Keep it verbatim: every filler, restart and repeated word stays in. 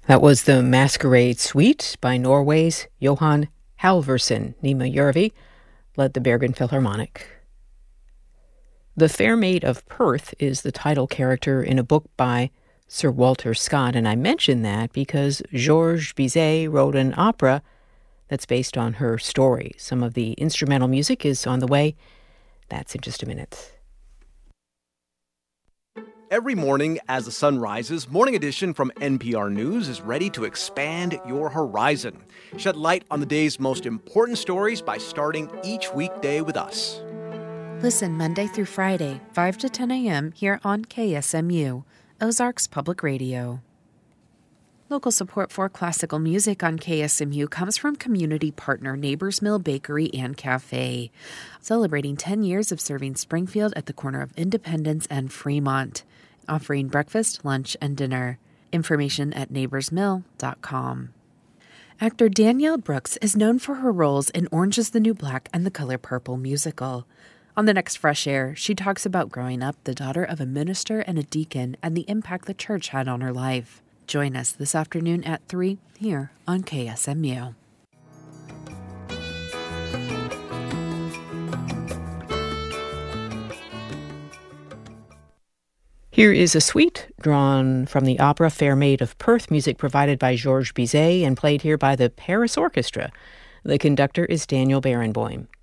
That was the Masquerade Suite by Norway's Johan Halvorsen. Nima Järvi led the Bergen Philharmonic. The Fair Maid of Perth is the title character in a book by Sir Walter Scott, and I mention that because Georges Bizet wrote an opera that's based on her story. Some of the instrumental music is on the way. That's in just a minute. Every morning as the sun rises, Morning Edition from N P R News is ready to expand your horizon. Shed light on the day's most important stories by starting each weekday with us. Listen Monday through Friday, five to ten a.m. here on K S M U, Ozarks Public Radio. Local support for classical music on K S M U comes from community partner Neighbors Mill Bakery and Cafe, celebrating ten years of serving Springfield at the corner of Independence and Fremont, offering breakfast, lunch, and dinner. Information at neighbors mill dot com. Actor Danielle Brooks is known for her roles in Orange is the New Black and The Color Purple musical. On the next Fresh Air, she talks about growing up the daughter of a minister and a deacon and the impact the church had on her life. Join us this afternoon at three here on K S M U. Here is a suite drawn from the opera Fair Maid of Perth, music provided by Georges Bizet and played here by the Paris Orchestra. The conductor is Daniel Barenboim.